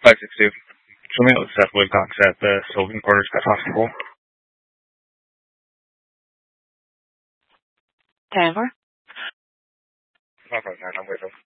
562. Show me out Seth Woodcox at the Sylvan Quarters Pet Hospital. Tanner? Not right now, I'm with him.